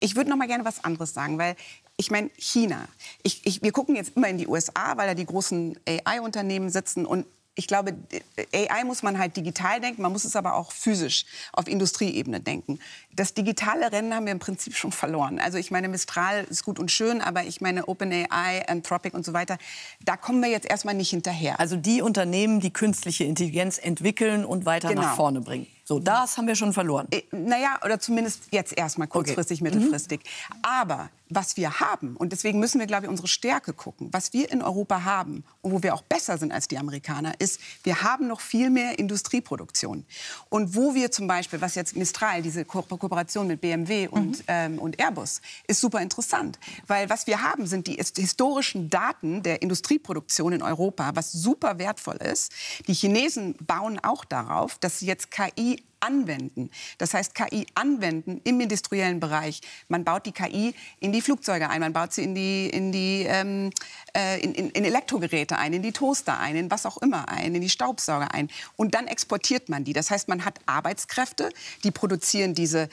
Ich würde noch mal gerne was anderes sagen, weil ich meine, China. Wir gucken jetzt immer in die USA, weil da die großen AI-Unternehmen sitzen. Und ich glaube, AI muss man halt digital denken, man muss es aber auch physisch auf Industrieebene denken. Das digitale Rennen haben wir im Prinzip schon verloren. Also ich meine, Mistral ist gut und schön, aber ich meine, OpenAI, Anthropic und so weiter, da kommen wir jetzt erstmal nicht hinterher. Also die Unternehmen, die künstliche Intelligenz entwickeln und weiter nach vorne bringen. So, das haben wir schon verloren. Naja, oder zumindest jetzt erstmal kurzfristig, mittelfristig. Aber was wir haben, und deswegen müssen wir, glaube ich, unsere Stärke gucken, was wir in Europa haben und wo wir auch besser sind als die Amerikaner, ist, wir haben noch viel mehr Industrieproduktion. Und wo wir zum Beispiel, was jetzt Mistral, diese Kooperation mit BMW und Airbus, ist super interessant. Weil was wir haben, sind die historischen Daten der Industrieproduktion in Europa, was super wertvoll ist. Die Chinesen bauen auch darauf, dass sie jetzt KI anwenden. Das heißt, KI anwenden im industriellen Bereich. Man baut die KI in die Flugzeuge ein, man baut sie in Elektrogeräte ein, in die Toaster ein, in was auch immer ein, in die Staubsauger ein. Und dann exportiert man die. Das heißt, man hat Arbeitskräfte, die produzieren diese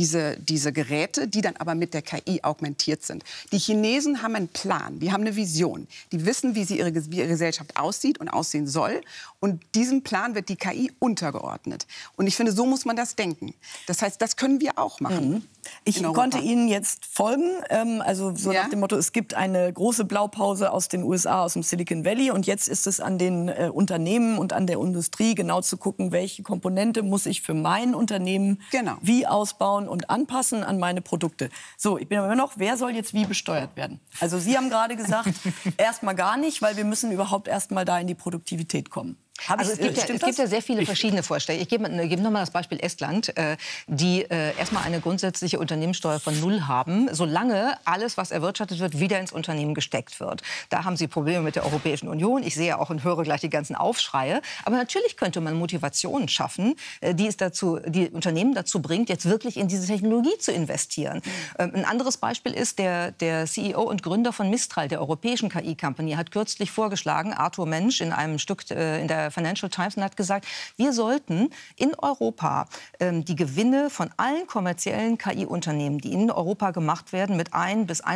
Geräte, die dann aber mit der KI augmentiert sind. Die Chinesen haben einen Plan, die haben eine Vision. Die wissen, wie ihre Gesellschaft aussieht und aussehen soll. Und diesem Plan wird die KI untergeordnet. Und ich finde, so muss man das denken. Das heißt, das können wir auch machen. Ich konnte Ihnen jetzt folgen, also so nach dem Motto, es gibt eine große Blaupause aus den USA, aus dem Silicon Valley, und jetzt ist es an den Unternehmen und an der Industrie genau zu gucken, welche Komponente muss ich für mein Unternehmen wie ausbauen und anpassen an meine Produkte. So, ich bin aber immer noch, wer soll jetzt wie besteuert werden? Also Sie haben gerade gesagt, erstmal gar nicht, weil wir müssen überhaupt erstmal da in die Produktivität kommen. Also es gibt ja sehr viele verschiedene Vorschläge. Ich gebe noch mal das Beispiel Estland, die erstmal eine grundsätzliche Unternehmenssteuer von 0 haben, solange alles, was erwirtschaftet wird, wieder ins Unternehmen gesteckt wird. Da haben sie Probleme mit der Europäischen Union. Ich sehe ja auch und höre gleich die ganzen Aufschreie. Aber natürlich könnte man Motivationen schaffen, die Unternehmen dazu bringt, jetzt wirklich in diese Technologie zu investieren. Ein anderes Beispiel ist, der CEO und Gründer von Mistral, der europäischen KI-Company, hat kürzlich vorgeschlagen, Arthur Mensch, in einem Stück in der Financial Times, und hat gesagt, wir sollten in Europa die Gewinne von allen kommerziellen KI-Unternehmen, die in Europa gemacht werden, mit 1 bis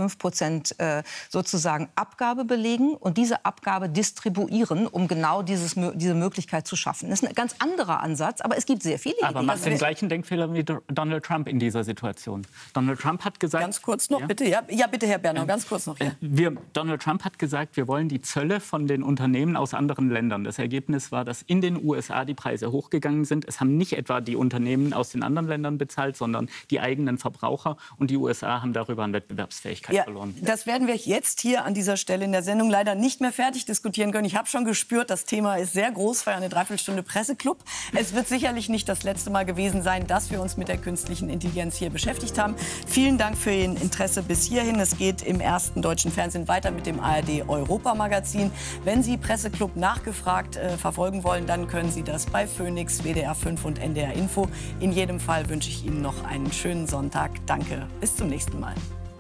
1,5% sozusagen Abgabe belegen und diese Abgabe distribuieren, um genau diese Möglichkeit zu schaffen. Das ist ein ganz anderer Ansatz, aber es gibt sehr viele Ideen. Aber macht den gleichen Denkfehler wie Donald Trump in dieser Situation. Donald Trump hat gesagt... Ganz kurz noch, bitte. Ja, bitte, Herr Bernau, ganz kurz noch. Ja. Donald Trump hat gesagt, wir wollen die Zölle von den Unternehmen aus anderen Ländern. Das Ergebnis war, dass in den USA die Preise hochgegangen sind. Es haben nicht etwa die Unternehmen aus den anderen Ländern bezahlt, sondern die eigenen Verbraucher. Und die USA haben darüber an Wettbewerbsfähigkeit verloren. Das werden wir jetzt hier an dieser Stelle in der Sendung leider nicht mehr fertig diskutieren können. Ich habe schon gespürt, das Thema ist sehr groß für eine Dreiviertelstunde Presseclub. Es wird sicherlich nicht das letzte Mal gewesen sein, dass wir uns mit der künstlichen Intelligenz hier beschäftigt haben. Vielen Dank für Ihr Interesse bis hierhin. Es geht im ersten deutschen Fernsehen weiter mit dem ARD Europa Magazin. Wenn Sie Presseclub nachgefragt verfolgen wollen, dann können Sie das bei Phoenix, WDR 5 und NDR Info. In jedem Fall wünsche ich Ihnen noch einen schönen Sonntag. Danke, bis zum nächsten Mal.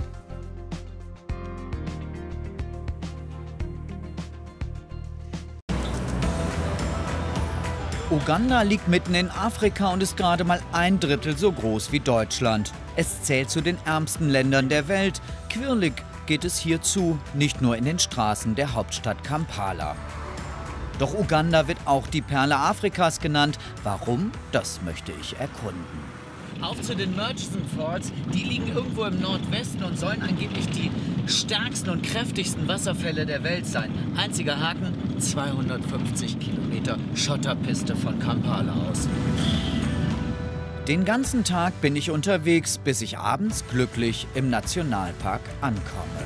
Uganda liegt mitten in Afrika und ist gerade mal 1/3 so groß wie Deutschland. Es zählt zu den ärmsten Ländern der Welt. Quirlig geht es hier zu, nicht nur in den Straßen der Hauptstadt Kampala. Doch Uganda wird auch die Perle Afrikas genannt. Warum? Das möchte ich erkunden. Auf zu den Murchison Falls. Die liegen irgendwo im Nordwesten und sollen angeblich die stärksten und kräftigsten Wasserfälle der Welt sein. Einziger Haken, 250 Kilometer Schotterpiste von Kampala aus. Den ganzen Tag bin ich unterwegs, bis ich abends glücklich im Nationalpark ankomme.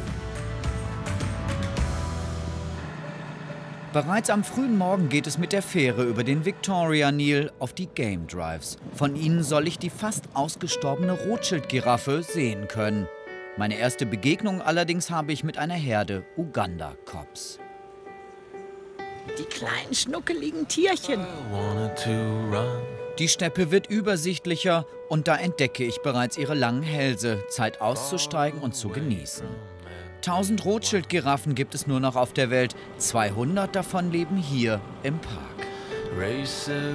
Bereits am frühen Morgen geht es mit der Fähre über den Victoria Nil auf die Game Drives. Von ihnen soll ich die fast ausgestorbene Rothschild-Giraffe sehen können. Meine erste Begegnung allerdings habe ich mit einer Herde Uganda-Cops. Die kleinen schnuckeligen Tierchen. Die Steppe wird übersichtlicher und da entdecke ich bereits ihre langen Hälse. Zeit auszusteigen und zu genießen. 1000 Rothschild-Giraffen gibt es nur noch auf der Welt. 200 davon leben hier im Park.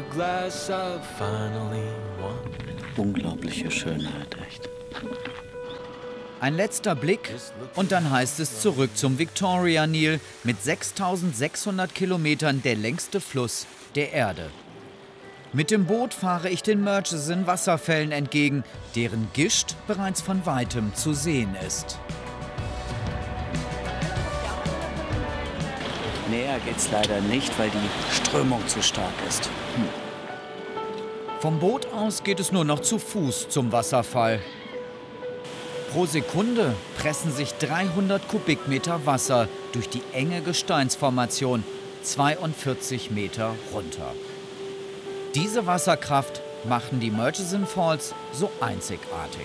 Unglaubliche Schönheit, echt. Ein letzter Blick und dann heißt es zurück zum Victoria Nil, mit 6.600 Kilometern der längste Fluss der Erde. Mit dem Boot fahre ich den Murchison-Wasserfällen entgegen, deren Gischt bereits von weitem zu sehen ist. Näher geht's leider nicht, weil die Strömung zu stark ist. Vom Boot aus geht es nur noch zu Fuß zum Wasserfall. Pro Sekunde pressen sich 300 Kubikmeter Wasser durch die enge Gesteinsformation 42 Meter runter. Diese Wasserkraft machen die Murchison Falls so einzigartig.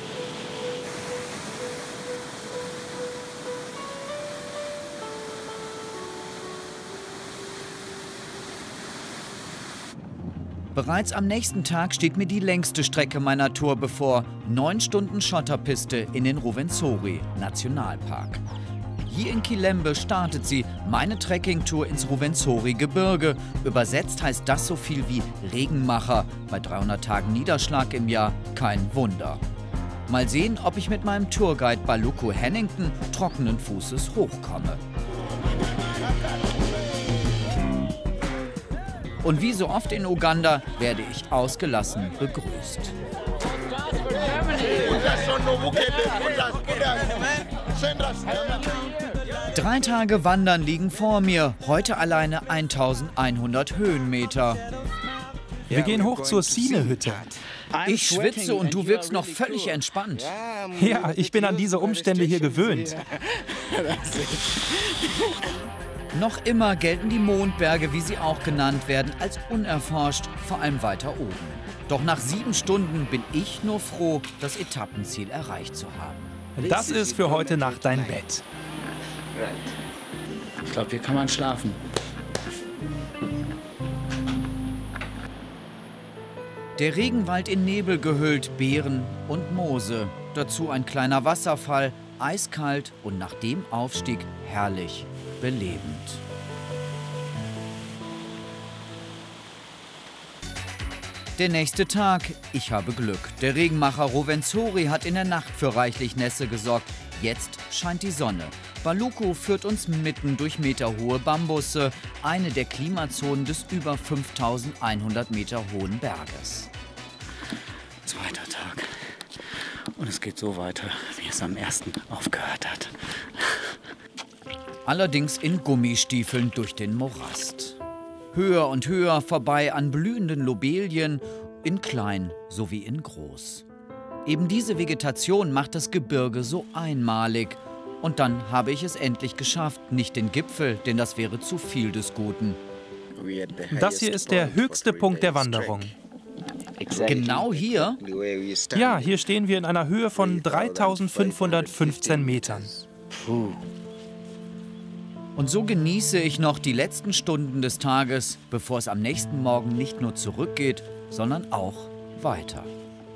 Bereits am nächsten Tag steht mir die längste Strecke meiner Tour bevor. 9 Stunden Schotterpiste in den Ruwenzori-Nationalpark. Hier in Kilembe startet sie, meine Trekkingtour ins Ruwenzori-Gebirge. Übersetzt heißt das so viel wie Regenmacher. Bei 300 Tagen Niederschlag im Jahr kein Wunder. Mal sehen, ob ich mit meinem Tourguide Baluku Hennington trockenen Fußes hochkomme. Und wie so oft in Uganda werde ich ausgelassen begrüßt. 3 Tage Wandern liegen vor mir, heute alleine 1100 Höhenmeter. Wir gehen hoch zur Sine-Hütte. Ich schwitze und du wirkst noch völlig entspannt. Ja, ich bin an diese Umstände hier gewöhnt. Noch immer gelten die Mondberge, wie sie auch genannt werden, als unerforscht, vor allem weiter oben. Doch nach 7 Stunden bin ich nur froh, das Etappenziel erreicht zu haben. Das ist für heute Nacht dein Bett. Ich glaube, hier kann man schlafen. Der Regenwald in Nebel gehüllt, Beeren und Moose. Dazu ein kleiner Wasserfall, eiskalt und nach dem Aufstieg herrlich belebend. Der nächste Tag. Ich habe Glück. Der Regenmacher Ruwenzori hat in der Nacht für reichlich Nässe gesorgt. Jetzt scheint die Sonne. Baluku führt uns mitten durch meterhohe Bambusse, eine der Klimazonen des über 5100 Meter hohen Berges. Zweiter Tag. Und es geht so weiter, wie es am ersten aufgehört hat. Allerdings in Gummistiefeln durch den Morast. Höher und höher vorbei an blühenden Lobelien, in klein sowie in groß. Eben diese Vegetation macht das Gebirge so einmalig. Und dann habe ich es endlich geschafft, nicht den Gipfel, denn das wäre zu viel des Guten. Das hier ist der höchste Punkt der Wanderung. Genau hier? Ja, hier stehen wir in einer Höhe von 3515 Metern. Und so genieße ich noch die letzten Stunden des Tages, bevor es am nächsten Morgen nicht nur zurückgeht, sondern auch weiter.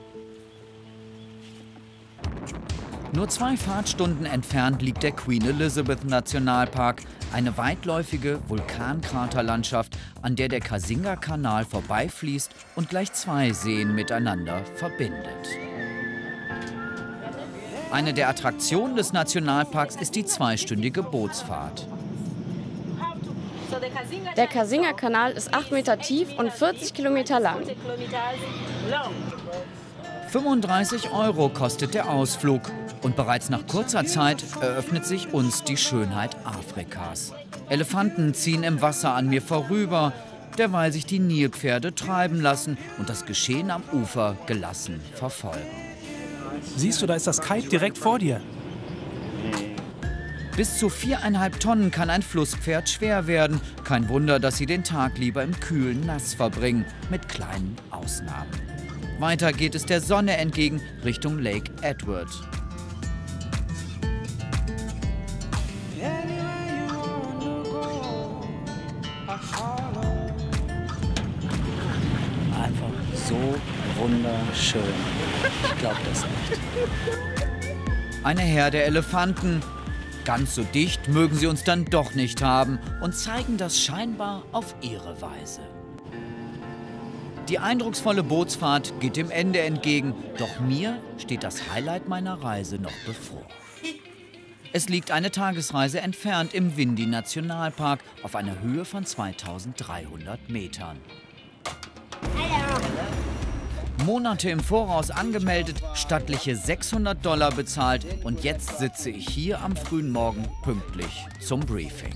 Nur 2 Fahrtstunden entfernt liegt der Queen Elizabeth Nationalpark, eine weitläufige Vulkankraterlandschaft, an der der Kasinga-Kanal vorbeifließt und gleich 2 Seen miteinander verbindet. Eine der Attraktionen des Nationalparks ist die 2-stündige Bootsfahrt. Der Kasinga-Kanal ist 8 Meter tief und 40 Kilometer lang. 35 € kostet der Ausflug. Und bereits nach kurzer Zeit eröffnet sich uns die Schönheit Afrikas. Elefanten ziehen im Wasser an mir vorüber, derweil sich die Nilpferde treiben lassen und das Geschehen am Ufer gelassen verfolgen. Siehst du, da ist das Kite direkt vor dir. Bis zu 4,5 Tonnen kann ein Flusspferd schwer werden. Kein Wunder, dass sie den Tag lieber im kühlen Nass verbringen, mit kleinen Ausnahmen. Weiter geht es der Sonne entgegen, Richtung Lake Edward. Einfach so wunderschön. Ich glaube das nicht. Eine Herde Elefanten. Ganz so dicht mögen sie uns dann doch nicht haben und zeigen das scheinbar auf ihre Weise. Die eindrucksvolle Bootsfahrt geht dem Ende entgegen. Doch mir steht das Highlight meiner Reise noch bevor. Es liegt eine Tagesreise entfernt im Windy-Nationalpark auf einer Höhe von 2300 Metern. Monate im Voraus angemeldet, stattliche $600 bezahlt und jetzt sitze ich hier am frühen Morgen pünktlich zum Briefing.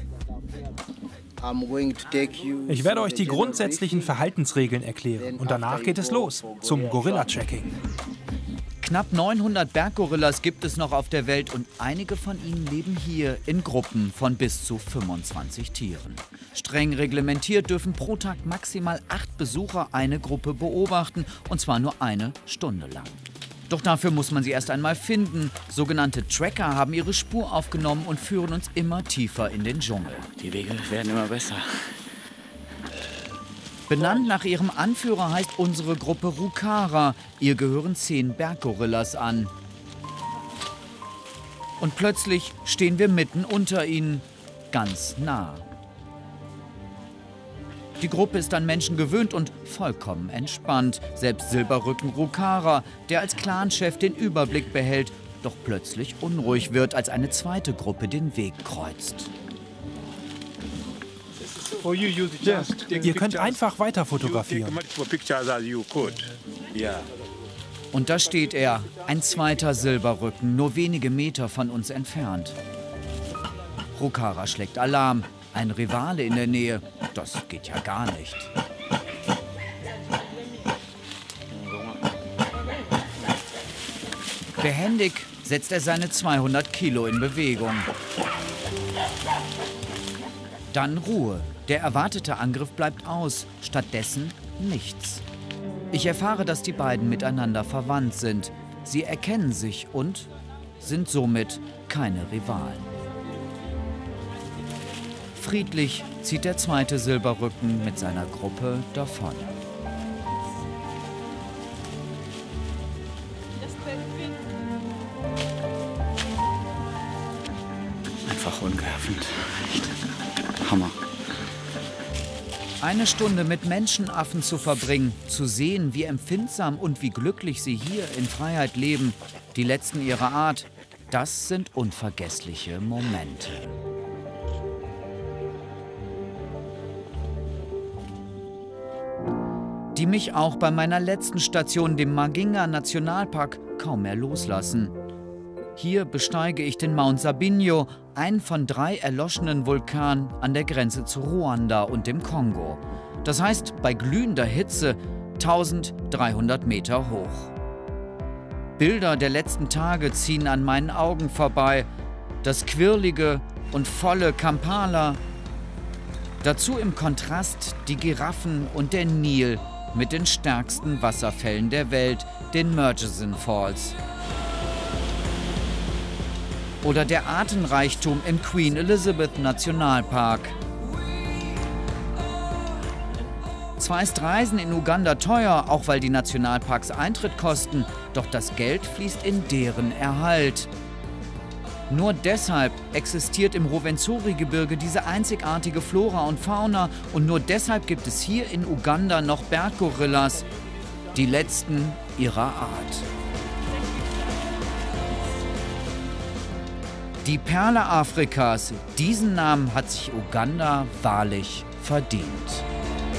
Ich werde euch die grundsätzlichen Verhaltensregeln erklären und danach geht es los zum Gorilla-Tracking. Knapp 900 Berggorillas gibt es noch auf der Welt und einige von ihnen leben hier in Gruppen von bis zu 25 Tieren. Streng reglementiert dürfen pro Tag maximal 8 Besucher eine Gruppe beobachten und zwar nur eine Stunde lang. Doch dafür muss man sie erst einmal finden. Sogenannte Tracker haben ihre Spur aufgenommen und führen uns immer tiefer in den Dschungel. Die Wege werden immer besser. Benannt nach ihrem Anführer heißt unsere Gruppe Rukara. Ihr gehören 10 Berggorillas an. Und plötzlich stehen wir mitten unter ihnen, ganz nah. Die Gruppe ist an Menschen gewöhnt und vollkommen entspannt. Selbst Silberrücken Rukara, der als Clanchef den Überblick behält, doch plötzlich unruhig wird, als eine zweite Gruppe den Weg kreuzt. Ihr könnt einfach weiter fotografieren. Und da steht er, ein zweiter Silberrücken, nur wenige Meter von uns entfernt. Rukara schlägt Alarm. Ein Rivale in der Nähe, das geht ja gar nicht. Behändig setzt er seine 200 Kilo in Bewegung. Dann Ruhe. Der erwartete Angriff bleibt aus, stattdessen nichts. Ich erfahre, dass die beiden miteinander verwandt sind. Sie erkennen sich und sind somit keine Rivalen. Friedlich zieht der zweite Silberrücken mit seiner Gruppe davon. Einfach umwerfend. Echt. Hammer. Eine Stunde mit Menschenaffen zu verbringen, zu sehen, wie empfindsam und wie glücklich sie hier in Freiheit leben, die letzten ihrer Art, das sind unvergessliche Momente. Die mich auch bei meiner letzten Station, dem Maginga Nationalpark, kaum mehr loslassen. Hier besteige ich den Mount Sabinyo, einen von 3 erloschenen Vulkanen an der Grenze zu Ruanda und dem Kongo. Das heißt, bei glühender Hitze 1300 Meter hoch. Bilder der letzten Tage ziehen an meinen Augen vorbei. Das quirlige und volle Kampala. Dazu im Kontrast die Giraffen und der Nil mit den stärksten Wasserfällen der Welt, den Murchison Falls. Oder der Artenreichtum im Queen Elizabeth Nationalpark. Zwar ist Reisen in Uganda teuer, auch weil die Nationalparks Eintritt kosten, doch das Geld fließt in deren Erhalt. Nur deshalb existiert im Rwenzori-Gebirge diese einzigartige Flora und Fauna und nur deshalb gibt es hier in Uganda noch Berggorillas, die letzten ihrer Art. Die Perle Afrikas, diesen Namen hat sich Uganda wahrlich verdient.